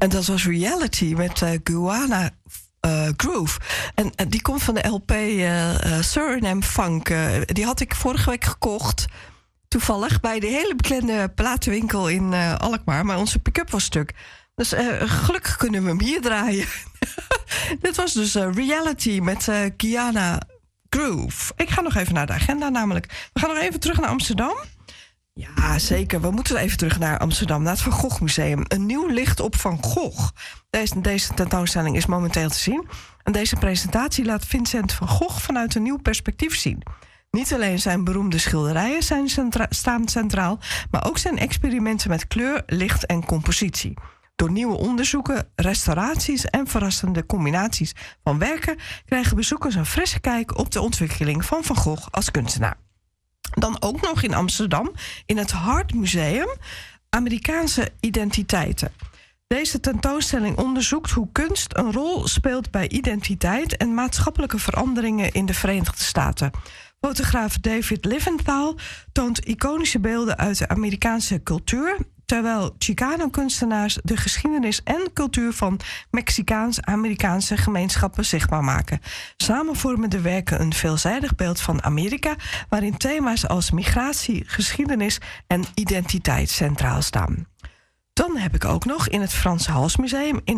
En dat was Reality met Guana Groove. En die komt van de LP Suriname Funk. Die had ik vorige week gekocht. Toevallig bij de hele bekende platenwinkel in Alkmaar. Maar onze pick-up was stuk. Dus gelukkig kunnen we hem hier draaien. Dit was dus Reality met Guana Groove. Ik ga nog even naar de agenda namelijk. We gaan nog even terug naar Amsterdam. Ja, zeker. We moeten even terug naar Amsterdam, naar het Van Gogh Museum. Een nieuw licht op Van Gogh. Deze tentoonstelling is momenteel te zien. En deze presentatie laat Vincent van Gogh vanuit een nieuw perspectief zien. Niet alleen zijn beroemde schilderijen staan centraal, maar ook zijn experimenten met kleur, licht en compositie. Door nieuwe onderzoeken, restauraties en verrassende combinaties van werken krijgen bezoekers een frisse kijk op de ontwikkeling van Van Gogh als kunstenaar. Dan ook nog in Amsterdam, in het Hart Museum, Amerikaanse identiteiten. Deze tentoonstelling onderzoekt hoe kunst een rol speelt bij identiteit en maatschappelijke veranderingen in de Verenigde Staten. Fotograaf David Liventhal toont iconische beelden uit de Amerikaanse cultuur, terwijl Chicano-kunstenaars de geschiedenis en cultuur van Mexicaans-Amerikaanse gemeenschappen zichtbaar maken. Samen vormen de werken een veelzijdig beeld van Amerika, waarin thema's als migratie, geschiedenis en identiteit centraal staan. Dan heb ik ook nog in het Frans Hals Museum in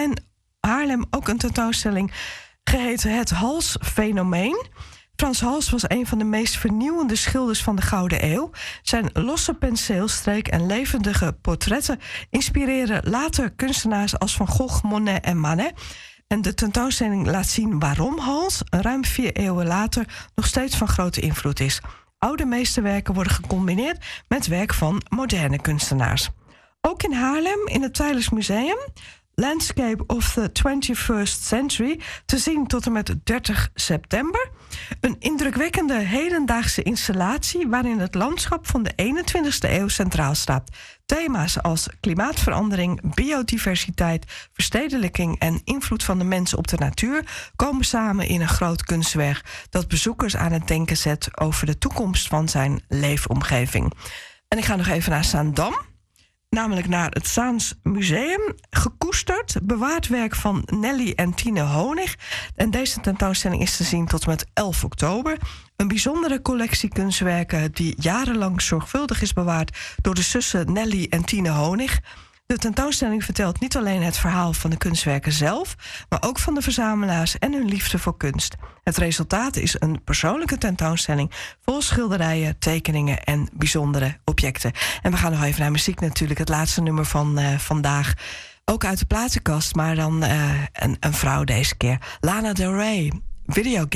Haarlem ook een tentoonstelling geheten Het Hals-fenomeen. Frans Hals was een van de meest vernieuwende schilders van de Gouden Eeuw. Zijn losse penseelstreek en levendige portretten inspireren later kunstenaars als Van Gogh, Monet en Manet. En de tentoonstelling laat zien waarom Hals, ruim 4 eeuwen later, nog steeds van grote invloed is. Oude meesterwerken worden gecombineerd met werk van moderne kunstenaars. Ook in Haarlem, in het Teylers Museum, Landscape of the 21st Century, te zien tot en met 30 september. Een indrukwekkende hedendaagse installatie waarin het landschap van de 21ste eeuw centraal staat. Thema's als klimaatverandering, biodiversiteit, verstedelijking en invloed van de mens op de natuur komen samen in een groot kunstwerk dat bezoekers aan het denken zet over de toekomst van zijn leefomgeving. En ik ga nog even naar Zaandam. Namelijk naar het Zaans Museum, gekoesterd, bewaard werk van Nelly en Tine Honig. En deze tentoonstelling is te zien tot en met 11 oktober. Een bijzondere collectie kunstwerken die jarenlang zorgvuldig is bewaard door de zussen Nelly en Tine Honig. De tentoonstelling vertelt niet alleen het verhaal van de kunstwerken zelf, maar ook van de verzamelaars en hun liefde voor kunst. Het resultaat is een persoonlijke tentoonstelling vol schilderijen, tekeningen en bijzondere objecten. En we gaan nog even naar muziek natuurlijk, het laatste nummer van vandaag. Ook uit de platenkast, maar dan een vrouw deze keer. Lana Del Rey, Video Game.